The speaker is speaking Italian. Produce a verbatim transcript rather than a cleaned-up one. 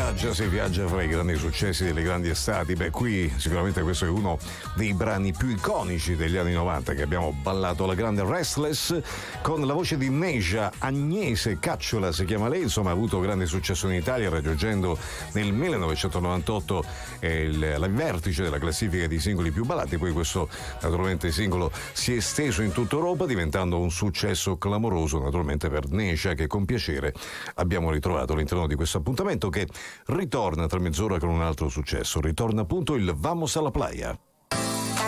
viaggia, si viaggia fra i grandi successi delle grandi estati. Beh, qui sicuramente questo è uno dei brani più iconici degli anni novanta che abbiamo ballato alla grande. Restless, con la voce di Neja, Agnese Cacciola si chiama lei, insomma ha avuto grande successo in Italia, raggiungendo nel millenovecentonovantotto eh, il, il vertice della classifica di singoli più ballati. Poi questo naturalmente singolo si è esteso in tutta Europa, diventando un successo clamoroso naturalmente per Neja, che con piacere abbiamo ritrovato all'interno di questo appuntamento che ritorna tra mezz'ora con un altro successo. Ritorna appunto il Vamos a la Playa.